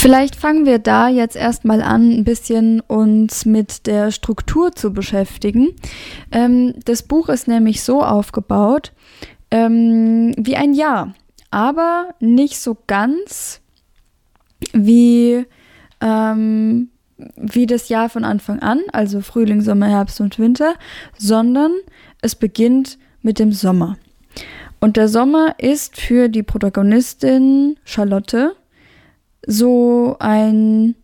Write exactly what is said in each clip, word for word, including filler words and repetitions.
Vielleicht fangen wir da jetzt erstmal an, ein bisschen uns mit der Struktur zu beschäftigen. Ähm, das Buch ist nämlich so aufgebaut ähm, wie ein Jahr, aber nicht so ganz wie, ähm, wie das Jahr von Anfang an, also Frühling, Sommer, Herbst und Winter, sondern es beginnt mit dem Sommer. Und der Sommer ist für die Protagonistin Charlotte so ein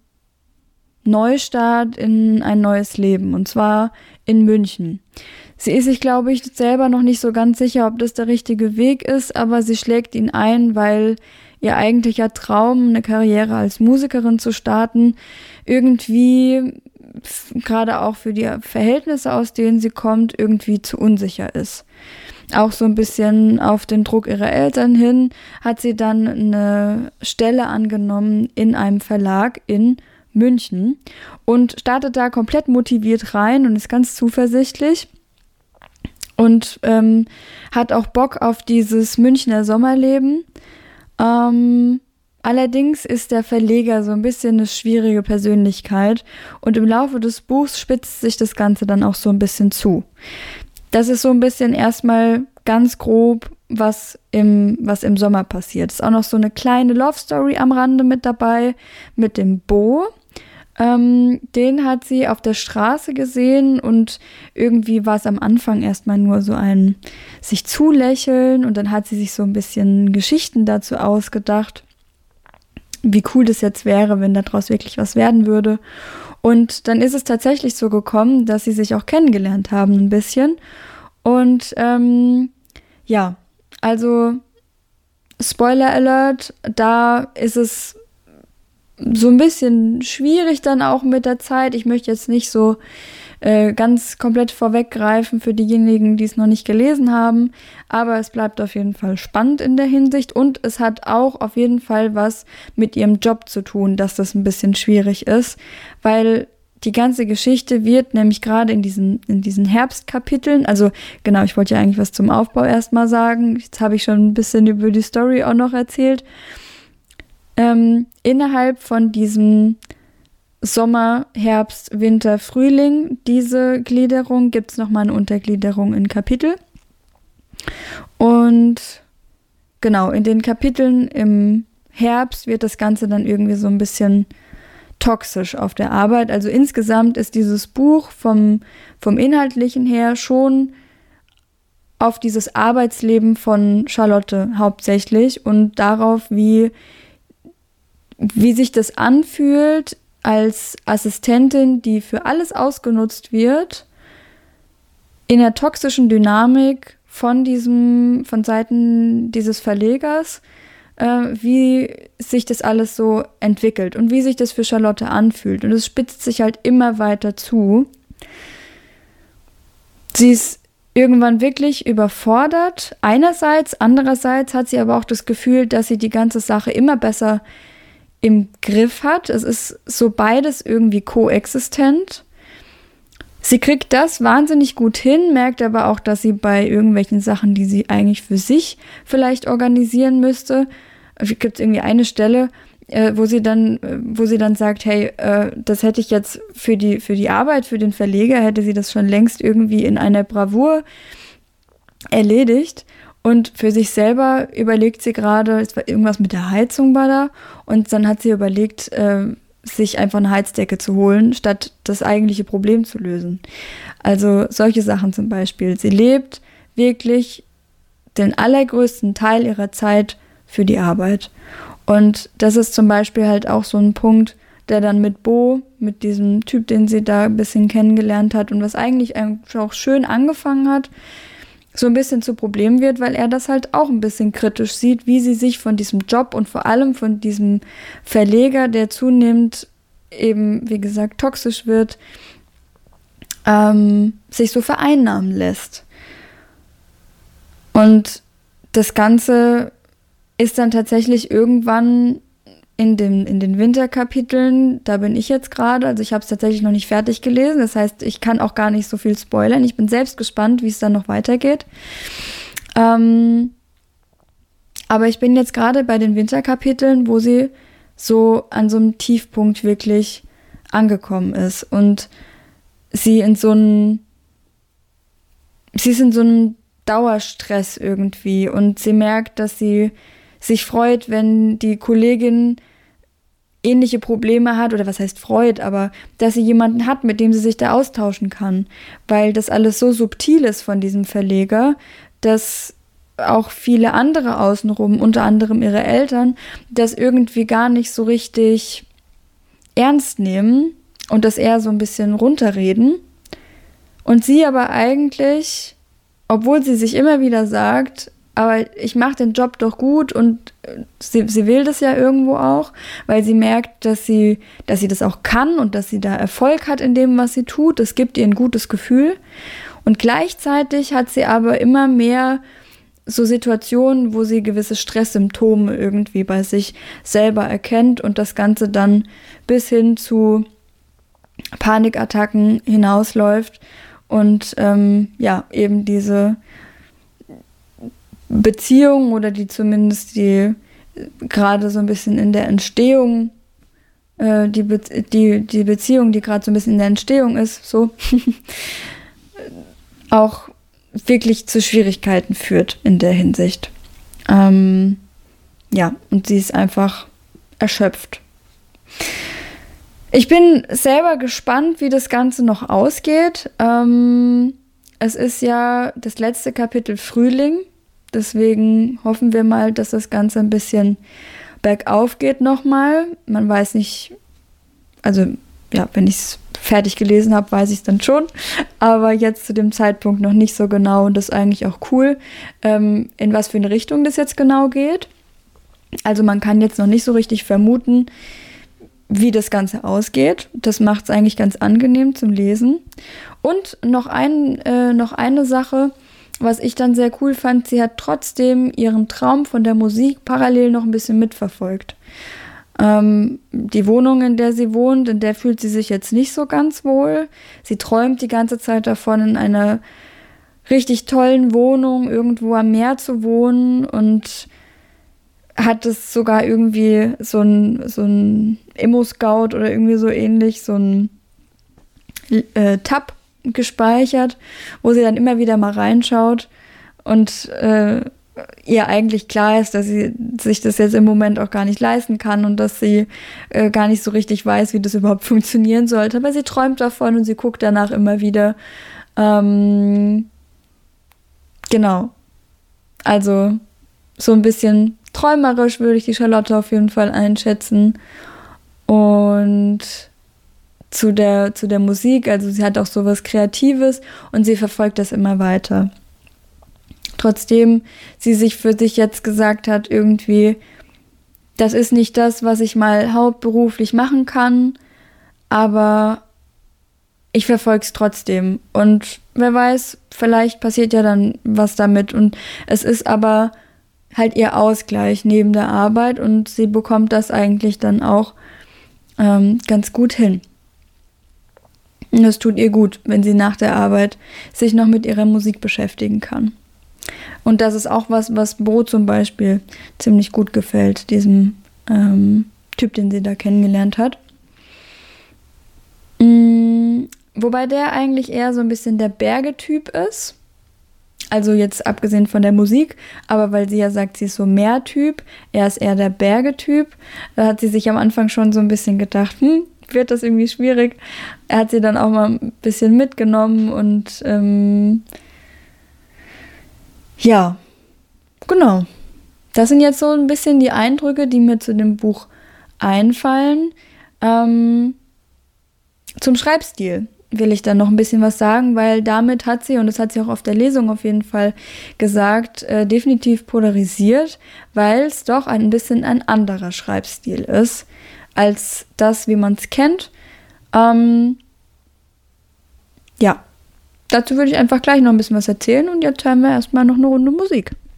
Neustart in ein neues Leben, und zwar in München. Sie ist sich, glaube ich, selber noch nicht so ganz sicher, ob das der richtige Weg ist, aber sie schlägt ihn ein, weil ihr eigentlicher Traum, eine Karriere als Musikerin zu starten, irgendwie, gerade auch für die Verhältnisse, aus denen sie kommt, irgendwie zu unsicher ist. Auch so ein bisschen auf den Druck ihrer Eltern hin hat sie dann eine Stelle angenommen in einem Verlag in München und startet da komplett motiviert rein und ist ganz zuversichtlich und ähm, hat auch Bock auf dieses Münchner Sommerleben. Ähm, allerdings ist der Verleger so ein bisschen eine schwierige Persönlichkeit und im Laufe des Buchs spitzt sich das Ganze dann auch so ein bisschen zu. Das ist so ein bisschen erstmal ganz grob, was im, was im Sommer passiert. Ist auch noch so eine kleine Love-Story am Rande mit dabei, mit dem Bo. Ähm, den hat sie auf der Straße gesehen und irgendwie war es am Anfang erstmal nur so ein sich zulächeln und dann hat sie sich so ein bisschen Geschichten dazu ausgedacht, wie cool das jetzt wäre, wenn daraus wirklich was werden würde. Und dann ist es tatsächlich so gekommen, dass sie sich auch kennengelernt haben ein bisschen. Und ähm, ja, also Spoiler Alert, da ist es so ein bisschen schwierig dann auch mit der Zeit. Ich möchte jetzt nicht so äh, ganz komplett vorweggreifen für diejenigen, die es noch nicht gelesen haben, aber es bleibt auf jeden Fall spannend in der Hinsicht und es hat auch auf jeden Fall was mit ihrem Job zu tun, dass das ein bisschen schwierig ist, weil die ganze Geschichte wird nämlich gerade in diesen, in diesen Herbstkapiteln, also genau, ich wollte ja eigentlich was zum Aufbau erstmal sagen, jetzt habe ich schon ein bisschen über die Story auch noch erzählt. Ähm, innerhalb von diesem Sommer, Herbst, Winter, Frühling, diese Gliederung, gibt es nochmal eine Untergliederung in Kapitel. Und genau, in den Kapiteln im Herbst wird das Ganze dann irgendwie so ein bisschen toxisch auf der Arbeit. Also insgesamt ist dieses Buch vom, vom Inhaltlichen her schon auf dieses Arbeitsleben von Charlotte hauptsächlich und darauf, wie, wie sich das anfühlt, als Assistentin, die für alles ausgenutzt wird, in der toxischen Dynamik von diesem, von Seiten dieses Verlegers, äh, wie sich das alles so entwickelt und wie sich das für Charlotte anfühlt. Und es spitzt sich halt immer weiter zu. Sie ist irgendwann wirklich überfordert, einerseits, andererseits hat sie aber auch das Gefühl, dass sie die ganze Sache immer besser im Griff hat. Es ist so beides irgendwie koexistent. Sie kriegt das wahnsinnig gut hin, merkt aber auch, dass sie bei irgendwelchen Sachen, die sie eigentlich für sich vielleicht organisieren müsste, es gibt irgendwie eine Stelle, äh, wo sie dann, äh, wo sie dann sagt, hey, äh, das hätte ich jetzt für die, für die Arbeit, für den Verleger, hätte sie das schon längst irgendwie in einer Bravour erledigt. Und für sich selber überlegt sie gerade, es war irgendwas mit der Heizung war da, und dann hat sie überlegt, äh, sich einfach eine Heizdecke zu holen, statt das eigentliche Problem zu lösen. Also solche Sachen zum Beispiel. Sie lebt wirklich den allergrößten Teil ihrer Zeit für die Arbeit. Und das ist zum Beispiel halt auch so ein Punkt, der dann mit Bo, mit diesem Typ, den sie da ein bisschen kennengelernt hat und was eigentlich auch schön angefangen hat, so ein bisschen zu Problem wird, weil er das halt auch ein bisschen kritisch sieht, wie sie sich von diesem Job und vor allem von diesem Verleger, der zunehmend eben, wie gesagt, toxisch wird, ähm, sich so vereinnahmen lässt. Und das Ganze ist dann tatsächlich irgendwann in, dem, in den Winterkapiteln, da bin ich jetzt gerade, also ich habe es tatsächlich noch nicht fertig gelesen, das heißt, ich kann auch gar nicht so viel spoilern. Ich bin selbst gespannt, wie es dann noch weitergeht. Ähm, aber ich bin jetzt gerade bei den Winterkapiteln, wo sie so an so einem Tiefpunkt wirklich angekommen ist und sie in so einem, sie ist in so einem Dauerstress irgendwie und sie merkt, dass sie sich freut, wenn die Kollegin ähnliche Probleme hat, oder was heißt freut, aber dass sie jemanden hat, mit dem sie sich da austauschen kann, weil das alles so subtil ist von diesem Verleger, dass auch viele andere außenrum, unter anderem ihre Eltern, das irgendwie gar nicht so richtig ernst nehmen und das eher so ein bisschen runterreden. Und sie aber eigentlich, obwohl sie sich immer wieder sagt, aber ich mache den Job doch gut und sie, sie will das ja irgendwo auch, weil sie merkt, dass sie, dass sie das auch kann und dass sie da Erfolg hat in dem, was sie tut. Das gibt ihr ein gutes Gefühl. Und gleichzeitig hat sie aber immer mehr so Situationen, wo sie gewisse Stresssymptome irgendwie bei sich selber erkennt und das Ganze dann bis hin zu Panikattacken hinausläuft und ähm, ja, eben diese Beziehung oder die zumindest die gerade so ein bisschen in der Entstehung, äh, die, Be- die, die Beziehung, die gerade so ein bisschen in der Entstehung ist, so auch wirklich zu Schwierigkeiten führt in der Hinsicht. Ähm, ja, und sie ist einfach erschöpft. Ich bin selber gespannt, wie das Ganze noch ausgeht. Ähm, es ist ja das letzte Kapitel Frühling, deswegen hoffen wir mal, dass das Ganze ein bisschen bergauf geht nochmal. Man weiß nicht, also ja, wenn ich es fertig gelesen habe, weiß ich es dann schon, aber jetzt zu dem Zeitpunkt noch nicht so genau und das ist eigentlich auch cool, ähm, in was für eine Richtung das jetzt genau geht. Also man kann jetzt noch nicht so richtig vermuten, wie das Ganze ausgeht. Das macht es eigentlich ganz angenehm zum Lesen. Und noch, ein, äh, noch eine Sache, was ich dann sehr cool fand, sie hat trotzdem ihren Traum von der Musik parallel noch ein bisschen mitverfolgt. Ähm, die Wohnung, in der sie wohnt, in der fühlt sie sich jetzt nicht so ganz wohl. Sie träumt die ganze Zeit davon, in einer richtig tollen Wohnung irgendwo am Meer zu wohnen und hat es sogar irgendwie so ein, so ein Immo-Scout oder irgendwie so ähnlich, so ein äh, Tab gespeichert, wo sie dann immer wieder mal reinschaut und äh, ihr eigentlich klar ist, dass sie sich das jetzt im Moment auch gar nicht leisten kann und dass sie äh, gar nicht so richtig weiß, wie das überhaupt funktionieren sollte. Aber sie träumt davon und sie guckt danach immer wieder. Ähm, genau. Also so ein bisschen träumerisch würde ich die Charlotte auf jeden Fall einschätzen. Und zu der, zu der Musik, also sie hat auch sowas Kreatives und sie verfolgt das immer weiter. Trotzdem sie sich für sich jetzt gesagt hat, irgendwie, das ist nicht das, was ich mal hauptberuflich machen kann, aber ich verfolge es trotzdem. Und wer weiß, vielleicht passiert ja dann was damit. Und es ist aber halt ihr Ausgleich neben der Arbeit und sie bekommt das eigentlich dann auch ähm, ganz gut hin. Und das tut ihr gut, wenn sie nach der Arbeit sich noch mit ihrer Musik beschäftigen kann. Und das ist auch was, was Bo zum Beispiel ziemlich gut gefällt, diesem ähm, Typ, den sie da kennengelernt hat. Mm, wobei der eigentlich eher so ein bisschen der Bergetyp ist. Also jetzt abgesehen von der Musik, aber weil sie ja sagt, sie ist so Meertyp, er ist eher der Bergetyp. Da hat sie sich am Anfang schon so ein bisschen gedacht, hm, wird das irgendwie schwierig. Er hat sie dann auch mal ein bisschen mitgenommen und ähm, ja, genau. Das sind jetzt so ein bisschen die Eindrücke, die mir zu dem Buch einfallen. Ähm, zum Schreibstil will ich dann noch ein bisschen was sagen, weil damit hat sie, und das hat sie auch auf der Lesung auf jeden Fall gesagt, äh, definitiv polarisiert, weil es doch ein bisschen ein anderer Schreibstil ist, als das, wie man es kennt. Ähm, ja, dazu würde ich einfach gleich noch ein bisschen was erzählen und jetzt hören wir erstmal noch eine Runde Musik.